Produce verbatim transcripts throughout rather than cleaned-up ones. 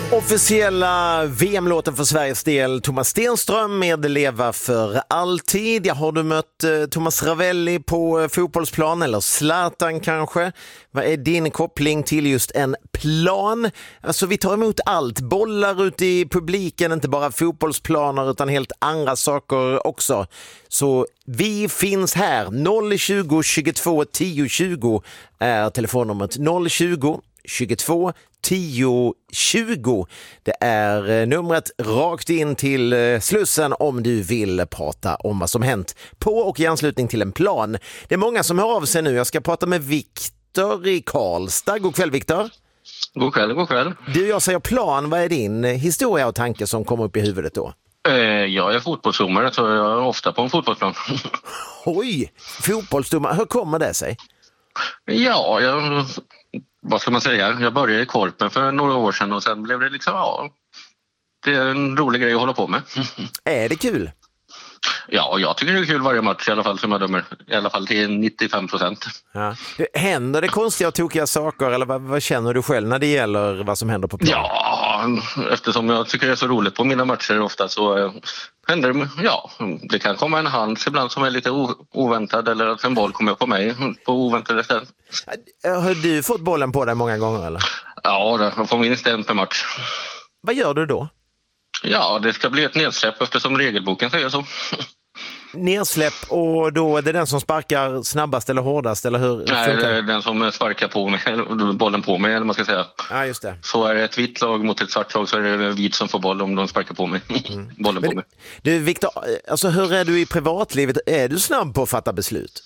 Officiella V M-låten för Sveriges del, Thomas Stenström med Leva för alltid. Jag har du mött eh, Thomas Ravelli på fotbollsplan eller Zlatan kanske? Vad är din koppling till just en plan? Alltså vi tar emot allt, bollar ut i publiken, inte bara fotbollsplaner utan helt andra saker också. Så vi finns här, noll tjugo, tjugotvå, tio tjugo är telefonnumret, noll tjugo, tjugotvå, tio tjugo. Det är numret rakt in till Slussen om du vill prata om vad som hänt på och i anslutning till en plan. Det är många som hör av sig nu. Jag ska prata med Viktor i Karlstad. God kväll Viktor. God kväll, god kväll. Du, jag säger plan. Vad är din historia och tanke som kommer upp i huvudet då? Eh, jag är fotbollsdomare så jag är ofta på en fotbollsplan. Oj, fotbollsdomare. Hur kommer det sig? Ja, jag... Vad ska man säga? Jag började i Korpen för några år sedan och sen blev det liksom, ja, det är en rolig grej att hålla på med. Är det kul? Ja, jag tycker det är kul varje match i alla fall som jag dömer. I alla fall till nittiofem procent. Ja. Händer det konstiga och tokiga saker eller vad, vad känner du själv när det gäller vad som händer på plan? Ja, eftersom jag tycker det är så roligt på mina matcher ofta så äh, händer det, ja, det kan komma en hand ibland som är lite o- oväntad eller att en boll kommer på mig på oväntade ställen. Har du fått bollen på dig många gånger eller? Ja, jag får minst en per match. Vad gör du då? Ja, det ska bli ett nedsläpp eftersom regelboken säger så. Nedsläpp och då är det den som sparkar snabbast eller hårdast eller hur? Nej, det är den som sparkar på mig, bollen på mig eller man ska säga. Ja, just det. Så är det ett vitt lag mot ett svart lag så är det vit som får boll om de sparkar på mig. Mm. Bollen Men, på mig. Du Viktor, alltså hur är du i privatlivet? Är du snabb på att fatta beslut?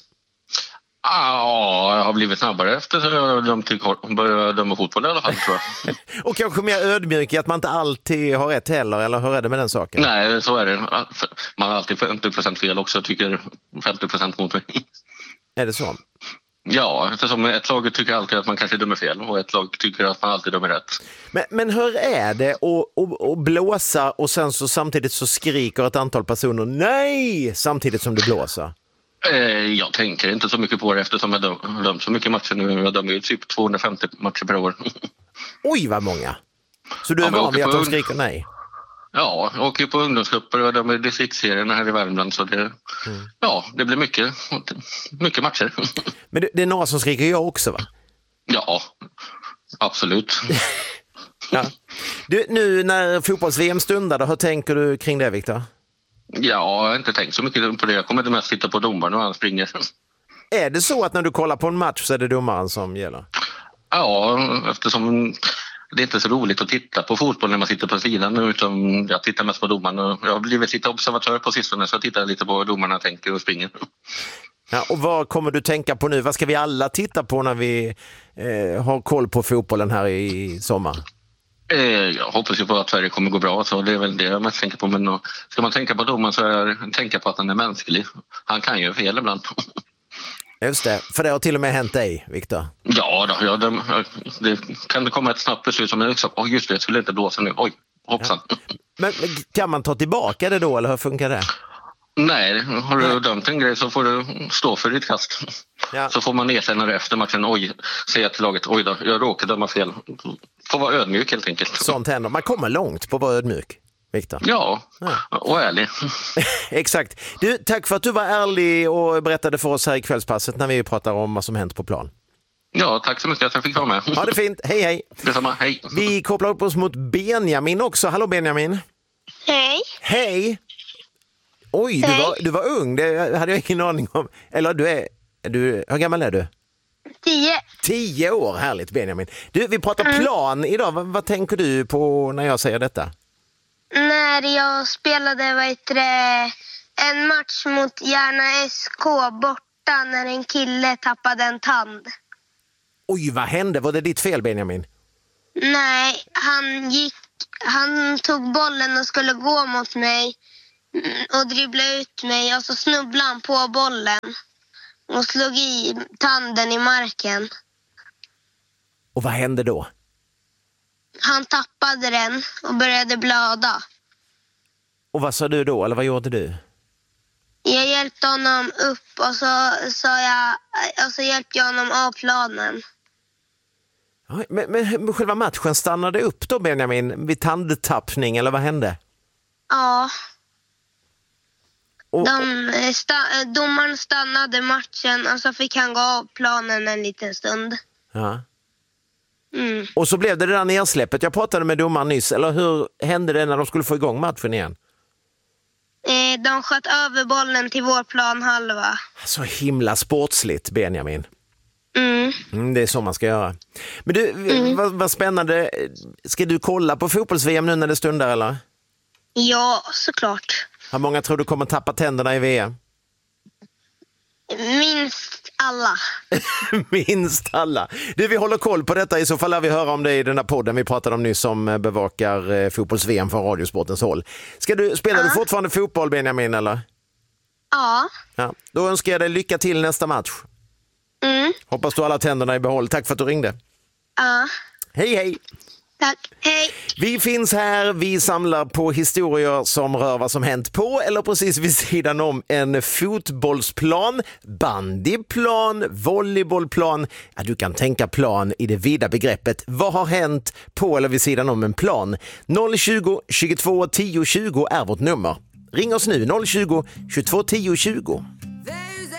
Ja, jag har blivit snabbare efter att jag dömt till började döma fotboll i alla fall tror jag. Och kanske mer ödmjuk i att man inte alltid har rätt heller, eller hur är det med den saken? Nej, så är det. Man har alltid femtio procent fel också, tycker femtio procent mot mig. Är det så? Ja, eftersom ett lag tycker alltid att man kanske dömer fel och ett lag tycker att man alltid dömer rätt. Men, men hur är det att, att, att blåsa och sen så samtidigt så skriker ett antal personer nej samtidigt som du blåser? Jag tänker inte så mycket på det eftersom jag har dömt så mycket matcher nu. Jag dömer ju typ tvåhundrafemtio matcher per år. Oj, vad många! Så du är ja, van vid att de un... skriker nej? Ja, jag åker på ungdomsgrupper och jag dömer distriktsserierna här i Värmland. Så det, mm. ja, det blir mycket, mycket matcher. Men det, det är några som skriker jag också, va? Ja, absolut. Ja. Du, nu när fotbolls-V M stundar, hur tänker du kring det, Viktor? Ja, jag har inte tänkt så mycket på det. Jag kommer inte mest titta på domaren och han springer. Är det så att när du kollar på en match så är det domaren som gäller? Ja, eftersom det är inte så roligt att titta på fotboll när man sitter på sidan utan jag tittar mest på domaren. Och jag har blivit lite observatör på sistone så jag tittar lite på domarna tänker och springer. Ja, och vad kommer du tänka på nu? Vad ska vi alla titta på när vi eh, har koll på fotbollen här i sommar? Jag hoppas ju på att Sverige kommer gå bra, så det är väl det jag mest tänker på. Men ska man tänka på domaren så är jag tänka på att han är mänsklig. Han kan ju fel ibland. Just det, för det har till och med hänt dig, Viktor. Ja, då, ja det, det kan det komma ett snabbt beslut som är liksom, oj just det, jag skulle inte blåsa nu, oj, hoppsan. Ja. Men kan man ta tillbaka det då, eller hur funkar det? Nej, har du Nej. dömt en grej så får du stå för ditt kast. Ja. Så får man erkänna det efter matchen, oj, säga till laget, oj då, jag råkade döma fel. Får vara ödmjuk helt enkelt. Sånt händer, man kommer långt på att vara ödmjuk, Viktor. Ja, ja, och ärlig. Exakt. Du, tack för att du var ärlig och berättade för oss här i kvällspasset när vi pratar om vad som hänt på plan. Ja, tack så mycket att jag fick vara med. Ha det fint, hej hej. Detsamma, hej. Vi kopplar upp oss mot Benjamin också. Hallå Benjamin. Hej. Hej. Oj, du var, du var ung, det hade jag ingen aning om. Eller du är, du, hur gammal är du? Tio. Tio år, härligt Benjamin. Du, vi pratar mm. plan idag. Vad, vad tänker du på när jag säger detta? När jag spelade vad heter det, en match mot Järna S K borta när en kille tappade en tand. Oj, vad hände? Var det ditt fel, Benjamin? Nej, han gick, han tog bollen och skulle gå mot mig och dribbla ut mig och så snubblade han på bollen och slog i tanden i marken. Och vad hände då? Han tappade den och började blöda. Och vad sa du då, eller vad gjorde du? Jag hjälpte honom upp och så, så, jag, och så hjälpte jag honom av planen. Men, men själva matchen stannade upp då, Benjamin, vid tandtappning eller vad hände? Ja. Och, De, sta, domaren stannade matchen och så fick han gå av planen en liten stund. ja. Mm. Och så blev det det där nedsläppet. Jag pratade med domaren nyss. Eller hur hände det när de skulle få igång matchen igen? Eh, de sköt över bollen till vår planhalva. Så himla sportsligt, Benjamin. Mm. Mm, det är så man ska göra. Men du, Mm. vad, vad spännande. Ska du kolla på fotbolls-V M nu när det stundar, eller? Ja, såklart. Hur många tror du kommer tappa tänderna i V M? Minst alla. Minst alla. Du, vi håller koll på detta. I så fall lär vi höra om det i den här podden vi pratade om nyss, som bevakar eh, fotbolls-V M från Radiosportens håll. Ska du, spelar Ja. du fortfarande fotboll, Benjamin, eller? Ja. Ja. Då önskar jag dig lycka till nästa match. Mm. Hoppas du har alla tänderna i behåll. Tack för att du ringde. Ja. Hej, hej! Tack. Hej. Vi finns här, vi samlar på historier som rör vad som hänt på eller precis vid sidan om en fotbollsplan, bandyplan, volleybollplan. Ja, du kan tänka plan i det vida begreppet. Vad har hänt på eller vid sidan om en plan? noll tjugo, tjugotvå, tio tjugo är vårt nummer. Ring oss nu, noll tjugo, tjugotvå, tio tjugo.